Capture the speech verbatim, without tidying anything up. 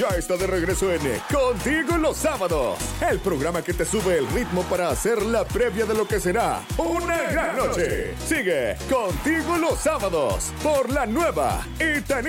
ya está de regreso en Contigo los Sábados, el programa que te sube el ritmo para hacer la previa de lo que será una gran noche. Sigue Contigo los Sábados por la nueva Itani.